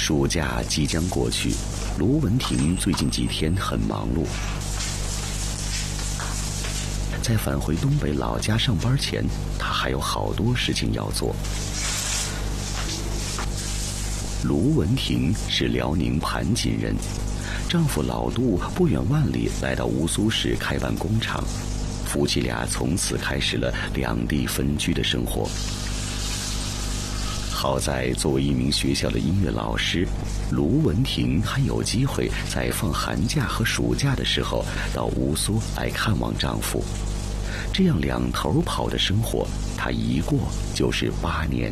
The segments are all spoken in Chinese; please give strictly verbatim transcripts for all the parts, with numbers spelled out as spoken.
暑假即将过去，卢文婷最近几天很忙碌。在返回东北老家上班前，她还有好多事情要做。卢文婷是辽宁盘锦人，丈夫老杜不远万里来到乌苏市开办工厂，夫妻俩从此开始了两地分居的生活。好在作为一名学校的音乐老师，卢文婷还有机会在放寒假和暑假的时候到乌苏来看望丈夫。这样两头跑的生活，她一过就是八年。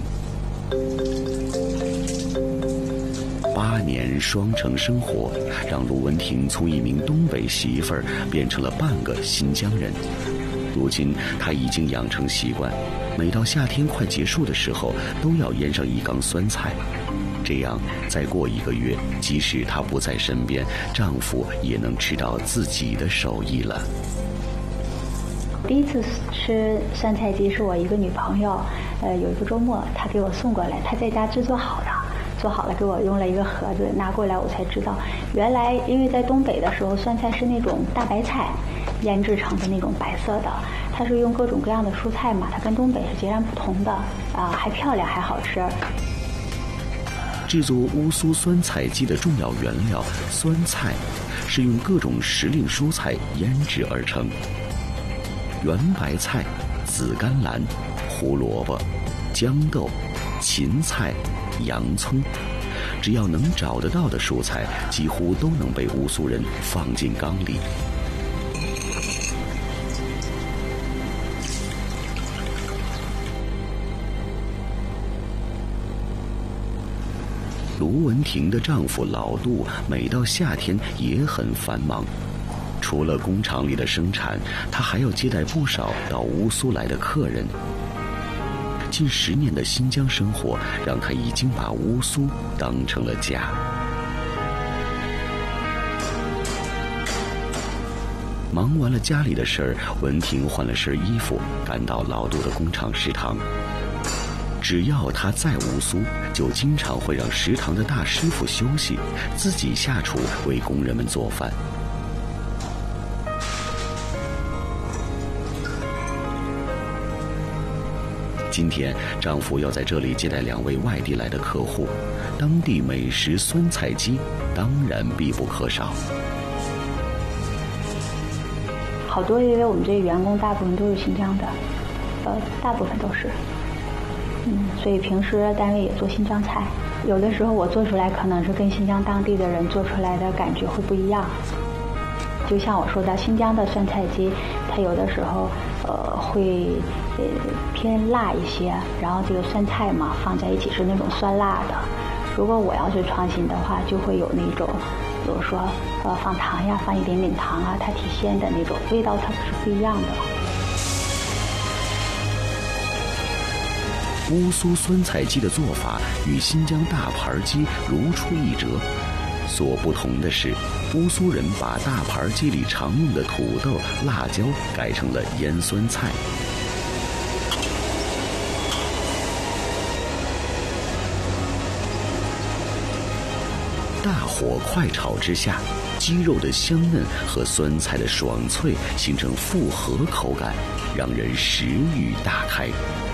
八年双城生活，让卢文婷从一名东北媳妇儿变成了半个新疆人。如今她已经养成习惯，每到夏天快结束的时候，都要腌上一缸酸菜。这样再过一个月，即使她不在身边，丈夫也能吃到自己的手艺了。 第一次吃酸菜鸡是我一个女朋友，呃，有一个周末她给我送过来，她在家制作好的。做好了给我用了一个盒子拿过来，我才知道原来因为在东北的时候酸菜是那种大白菜腌制成的那种白色的，它是用各种各样的蔬菜嘛，它跟东北是截然不同的啊，还漂亮还好吃。 制作乌苏酸菜鸡的重要原料酸菜是用各种时令蔬菜腌制而成，圆白菜、紫甘蓝、胡萝卜、豇豆、芹菜、洋葱，只要能找得到的蔬菜，几乎都能被乌苏人放进缸里。卢文婷的丈夫老杜每到夏天也很繁忙，除了工厂里的生产，他还要接待不少到乌苏来的客人。近十年的新疆生活，让他已经把乌苏当成了家。忙完了家里的事儿，文婷换了身衣服，赶到老杜的工厂食堂。只要他在乌苏，就经常会让食堂的大师傅休息，自己下厨为工人们做饭。今天丈夫要在这里接待两位外地来的客户，当地美食酸菜鸡当然必不可少。 好多因为我们这员工大部分都是新疆的，呃，大部分都是，嗯，所以平时单位也做新疆菜，有的时候我做出来可能是跟新疆当地的人做出来的感觉会不一样。就像我说的，新疆的酸菜鸡，它有的时候呃会呃偏辣一些，然后这个酸菜嘛放在一起是那种酸辣的。如果我要是创新的话，就会有那种，比如说呃放糖呀，放一点点糖啊，它提鲜的那种味道，它是不一样的。 乌苏酸菜鸡的做法与新疆大盘鸡如出一辙。所不同的是，乌苏人把大盘鸡里常用的土豆、辣椒改成了腌酸菜。大火快炒之下，鸡肉的香嫩和酸菜的爽脆形成复合口感，让人食欲大开。